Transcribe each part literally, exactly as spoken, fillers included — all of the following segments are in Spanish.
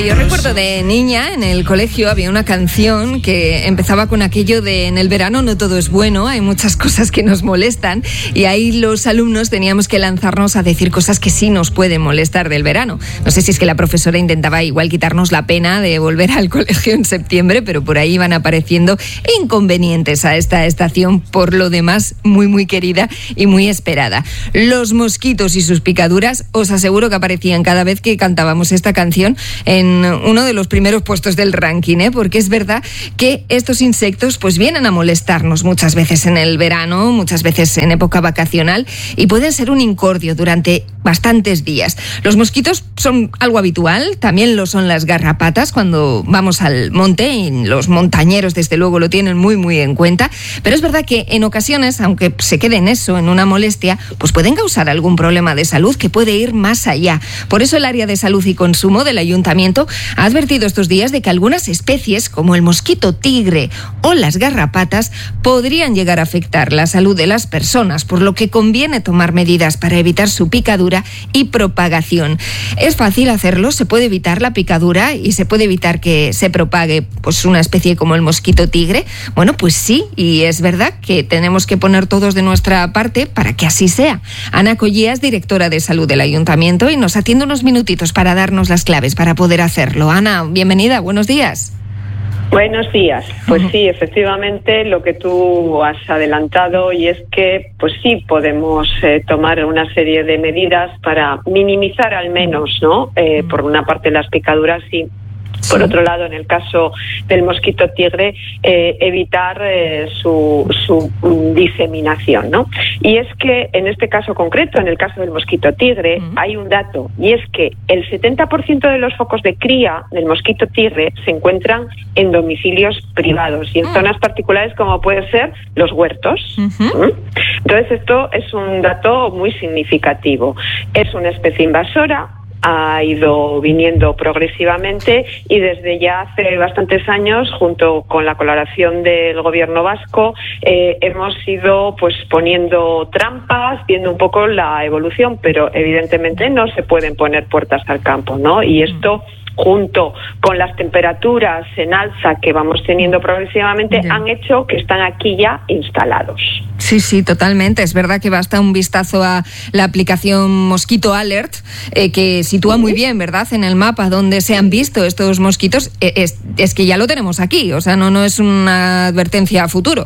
yo recuerdo de niña, en el colegio había una canción que empezaba con aquello de: en el verano no todo es bueno, hay muchas cosas que nos molestan, y ahí los alumnos teníamos que lanzarnos a decir cosas que sí nos pueden molestar del verano. No sé si es que la profesora intentaba igual quitarnos la pena de volver al colegio en septiembre, pero por ahí iban apareciendo inconvenientes a esta estación, por lo demás muy muy querida y muy esperada. Los mosquitos y sus picaduras, os aseguro que aparecían cada vez que cantábamos esta canción en uno de los primeros puestos del ranking, ¿eh? Porque es verdad que estos insectos pues vienen a molestarnos muchas veces en el verano, muchas veces en época vacacional, y pueden ser un incordio durante bastantes días. Los mosquitos son algo habitual, también lo son las garrapatas cuando vamos al monte, y los montañeros desde luego lo tienen muy muy en cuenta, pero es verdad que en ocasiones, aunque se quede en eso, en una molestia, pues pueden causar algún problema de salud que puede ir más allá. Por eso el área de salud y consumo del Ayuntamiento ha advertido estos días de que algunas especies, como el mosquito tigre o las garrapatas, podrían llegar a afectar la salud de las personas, por lo que conviene tomar medidas para evitar su picadura y propagación. Es fácil hacerlo, se puede evitar la picadura y se puede evitar que se propague pues una especie como el mosquito tigre. Bueno, pues sí, y es verdad que tenemos que poner todos de nuestra parte para que así sea. Ana Collías, directora de salud del Ayuntamiento, y nos atiende unos minutitos para darnos las claves para poder hacerlo. Ana, bienvenida, buenos días. Buenos días. Pues sí, efectivamente lo que tú has adelantado, y es que pues sí podemos eh, tomar una serie de medidas para minimizar al menos, ¿no? Eh, por una parte las picaduras y por otro lado, en el caso del mosquito tigre, eh, evitar eh, su, su diseminación, ¿no? Y es que en este caso concreto, en el caso del mosquito tigre, uh-huh. hay un dato, y es que el setenta por ciento de los focos de cría del mosquito tigre se encuentran en domicilios privados y en uh-huh. zonas particulares como pueden ser los huertos. Uh-huh. ¿Mm? Entonces esto es un dato muy significativo. Es una especie invasora, ha ido viniendo progresivamente, y desde ya hace bastantes años, junto con la colaboración del gobierno vasco, eh, hemos ido pues poniendo trampas, viendo un poco la evolución, pero evidentemente no se pueden poner puertas al campo, ¿no? Y esto, junto con las temperaturas en alza que vamos teniendo progresivamente, yeah. han hecho que están aquí ya instalados. Sí, sí, totalmente. Es verdad que basta un vistazo a la aplicación Mosquito Alert, eh, que sitúa muy bien, ¿verdad?, en el mapa donde se han visto estos mosquitos. Eh, es, es que ya lo tenemos aquí, o sea, no, no es una advertencia a futuro.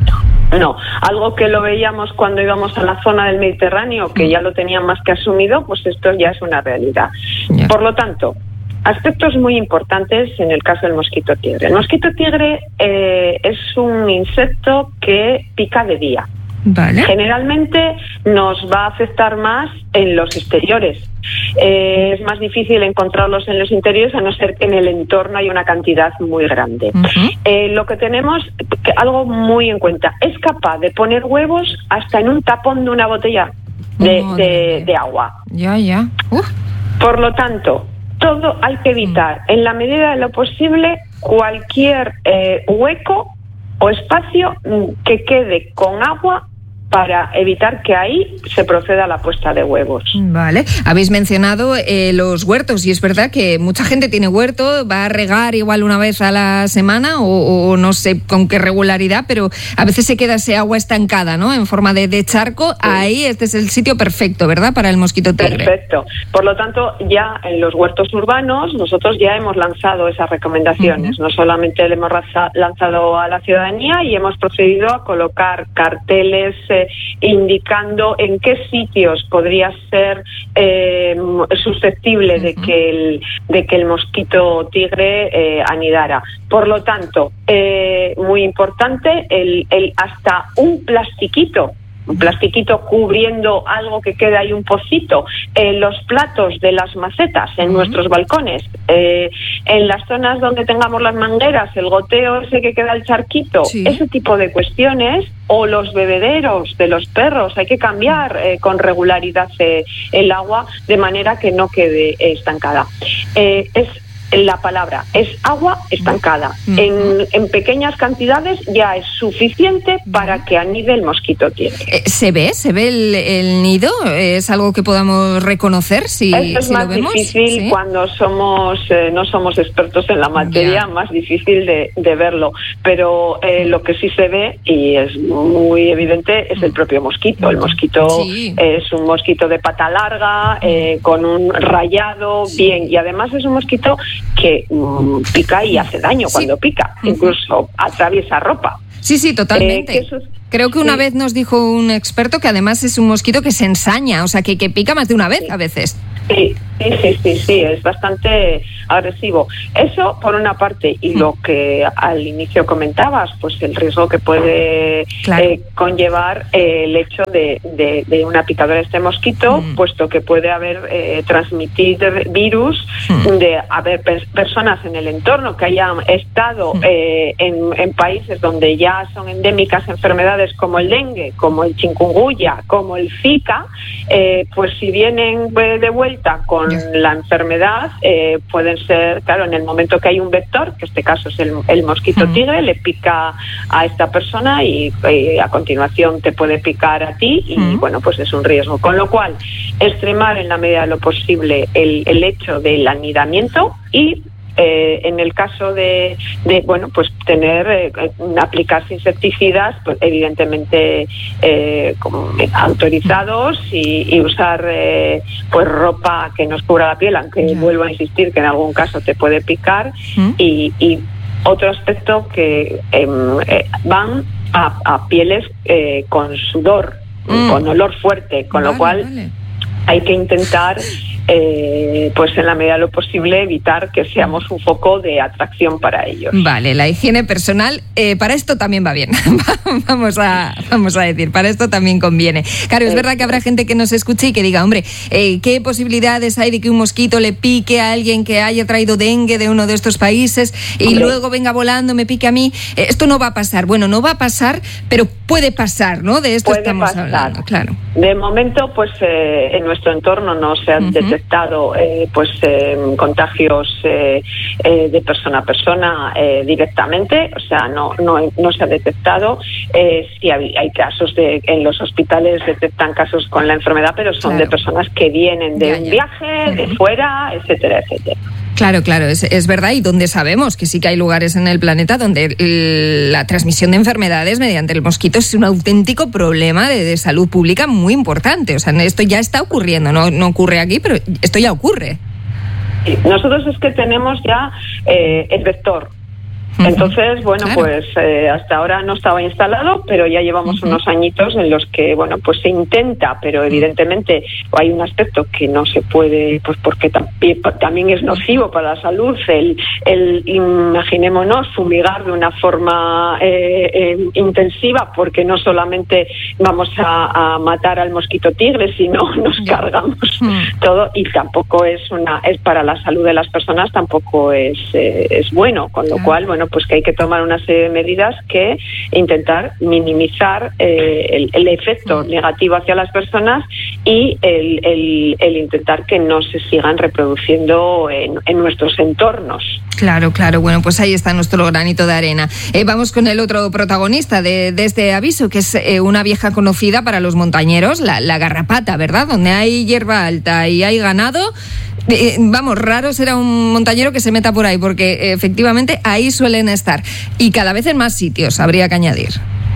No, algo que lo veíamos cuando íbamos a la zona del Mediterráneo, que ya lo tenían más que asumido, pues esto ya es una realidad. Yeah. Por lo tanto, aspectos muy importantes en el caso del mosquito tigre. El mosquito tigre eh, es un insecto que pica de día. Vale. Generalmente nos va a afectar más en los exteriores. Eh, es más difícil encontrarlos en los interiores, a no ser que en el entorno hay una cantidad muy grande. Uh-huh. Eh, lo que tenemos, algo muy en cuenta, es capaz de poner huevos hasta en un tapón de una botella de, oh, de, de agua. Ya, ya. Uh. Por lo tanto, todo hay que evitar, en la medida de lo posible, cualquier eh, hueco o espacio que quede con agua, para evitar que ahí se proceda a la puesta de huevos. Vale. Habéis mencionado eh, los huertos, y es verdad que mucha gente tiene huerto, va a regar igual una vez a la semana o, o no sé con qué regularidad, pero a veces se queda ese agua estancada, ¿no?, en forma de, de charco. Sí. Ahí este es el sitio perfecto, ¿verdad?, para el mosquito tigre. Perfecto. Por lo tanto, ya en los huertos urbanos nosotros ya hemos lanzado esas recomendaciones. Uh-huh. No solamente le hemos lanzado a la ciudadanía, y hemos procedido a colocar carteles eh, indicando en qué sitios podría ser eh, susceptible uh-huh. de que el de que el mosquito tigre eh, anidara. Por lo tanto, eh, muy importante, el, el hasta un plastiquito un plastiquito cubriendo algo que queda ahí, un pocito, en los platos de las macetas, en uh-huh. nuestros balcones, eh, en las zonas donde tengamos las mangueras, el goteo ese que queda el charquito, sí. ese tipo de cuestiones, o los bebederos de los perros, hay que cambiar eh, con regularidad eh, el agua de manera que no quede estancada. Eh, es la palabra, es agua estancada. Uh-huh. En, en pequeñas cantidades ya es suficiente para que anide el mosquito tigre. Eh, ¿Se ve? ¿Se ve el, el nido? ¿Es algo que podamos reconocer si, Esto es si más lo vemos? difícil ¿Sí? cuando somos eh, no somos expertos en la materia, yeah. más difícil de, de verlo. Pero eh, lo que sí se ve, y es muy evidente, es el propio mosquito. El mosquito sí. es un mosquito de pata larga, eh, con un rayado, sí. bien, y además es un mosquito que um, pica y hace daño sí. cuando pica, uh-huh. incluso atraviesa ropa. Sí, sí, totalmente. Eh, que eso, Creo que una sí. vez nos dijo un experto que además es un mosquito que se ensaña, o sea, que, que pica más de una vez sí. a veces. Sí, sí, sí, sí, sí, es bastante agresivo. Eso por una parte, y mm. lo que al inicio comentabas, pues el riesgo que puede claro. eh, conllevar eh, el hecho de, de, de una picadura de este mosquito, mm. puesto que puede haber eh, transmitir virus mm. de haber per- personas en el entorno que hayan estado mm. eh, en, en países donde ya son endémicas enfermedades como el dengue, como el chikungunya, como el Zika, eh, pues si vienen de vuelta con la enfermedad, eh, pueden ser, claro, en el momento que hay un vector, que en este caso es el, el mosquito tigre, le pica a esta persona y, y a continuación te puede picar a ti y uh-huh. bueno, pues es un riesgo. Con lo cual, extremar en la medida de lo posible el, el hecho del anidamiento y Eh, en el caso de, de bueno, pues tener, eh, aplicarse insecticidas, pues evidentemente eh, como, eh, autorizados y, y usar eh, pues ropa que nos cubra la piel, aunque yeah. vuelvo a insistir que en algún caso te puede picar. ¿Mm? y, y otro aspecto que eh, eh, van a, a pieles eh, con sudor, mm. con olor fuerte, con vale, lo cual vale. hay que intentar Eh, pues en la medida de lo posible evitar que seamos un foco de atracción para ellos. Vale, la higiene personal eh, para esto también va bien. vamos a vamos a decir, para esto también conviene. Claro, es verdad que habrá gente que nos escuche y que diga, hombre, eh, ¿qué posibilidades hay de que un mosquito le pique a alguien que haya traído dengue de uno de estos países y hombre. luego venga volando, me pique a mí? Eh, esto no va a pasar. Bueno, no va a pasar, pero puede pasar, ¿no? De esto puede estamos pasar. hablando, claro. De momento, pues eh, en nuestro entorno no se han uh-huh. detectado eh, pues eh, contagios eh, eh, de persona a persona eh, directamente, o sea, no no no se ha detectado. Eh, sí hay, hay casos de en los hospitales detectan casos con la enfermedad, pero son claro. de personas que vienen de ya, un ya. viaje, uh-huh. de fuera, etcétera, etcétera. Claro, claro, es, es verdad, y donde sabemos que sí que hay lugares en el planeta donde la transmisión de enfermedades mediante el mosquito es un auténtico problema de, de salud pública muy importante. O sea, esto ya está ocurriendo, no, no ocurre aquí, pero esto ya ocurre. Sí, nosotros es que tenemos ya eh, el vector. Entonces, bueno, claro. pues eh, hasta ahora no estaba instalado, pero ya llevamos uh-huh. unos añitos en los que, bueno, pues se intenta, pero evidentemente hay un aspecto que no se puede, pues porque también, también es nocivo para la salud, el, el imaginémonos, fumigar de una forma eh, eh, intensiva, porque no solamente vamos a, a matar al mosquito tigre, sino nos yeah. cargamos uh-huh. todo, y tampoco es una, es para la salud de las personas, tampoco es, eh, es bueno, con lo uh-huh. cual, bueno, pues que hay que tomar una serie de medidas que intentar minimizar eh, el, el efecto mm. negativo hacia las personas y el, el, el intentar que no se sigan reproduciendo en, en nuestros entornos. Claro, claro. Bueno, pues ahí está nuestro granito de arena. Eh, vamos con el otro protagonista de, de este aviso, que es eh, una vieja conocida para los montañeros, la, la garrapata, ¿verdad? Donde hay hierba alta y hay ganado. Eh, vamos, raro será un montañero que se meta por ahí, porque eh, efectivamente ahí suelen estar. Y cada vez en más sitios, habría que añadir.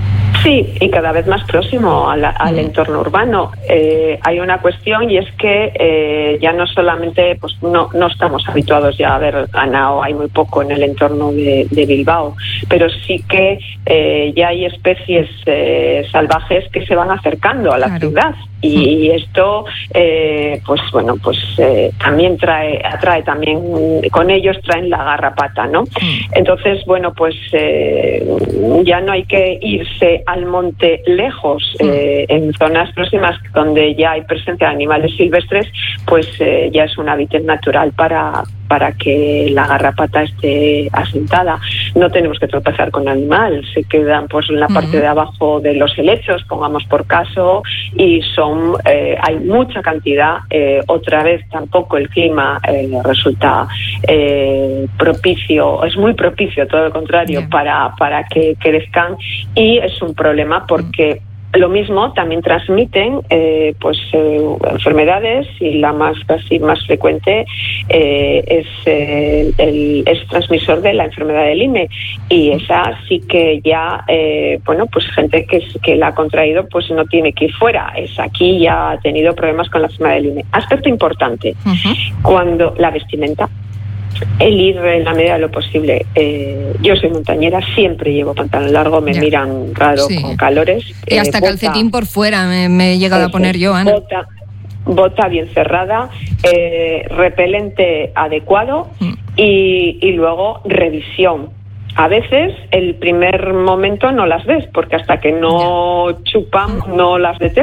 Sí, y cada vez más próximo a la, al entorno urbano. Eh, hay una cuestión, y es que eh, ya no solamente, pues no, no estamos habituados ya a ver ganado, hay muy poco en el entorno de, de Bilbao, pero sí que eh, ya hay especies eh, salvajes que se van acercando a la claro. ciudad. Y esto, eh, pues bueno, pues eh, también trae, atrae también, con ellos traen la garrapata, ¿no? Entonces, bueno, pues eh, ya no hay que irse al monte lejos, eh, en zonas próximas donde ya hay presencia de animales silvestres, pues eh, ya es un hábitat natural para para que la garrapata esté asentada. No tenemos que tropezar con el animal, se quedan pues en la uh-huh. parte de abajo de los helechos, pongamos por caso, y son eh, hay mucha cantidad. Eh, otra vez tampoco el clima eh, resulta eh, propicio, es muy propicio, todo lo contrario, yeah. para, para que crezcan, y es un problema porque lo mismo también transmiten eh, pues eh, enfermedades, y la más casi más frecuente eh, es eh, el es transmisor de la enfermedad de Lyme, y esa sí que ya eh, bueno pues gente que que la ha contraído pues no tiene que ir fuera, es aquí ya ha tenido problemas con la enfermedad de Lyme. Aspecto importante, uh-huh. cuando la vestimenta, el ir en la medida de lo posible. Eh, yo soy montañera, siempre llevo pantalón largo, me ya. miran raro sí. con calores. Y hasta eh, bota, calcetín por fuera me, me he llegado eh, a poner yo, Ana. Bota, bota bien cerrada, eh, repelente adecuado mm. y, y luego revisión. A veces el primer momento no las ves, porque hasta que no chupan no las detectas.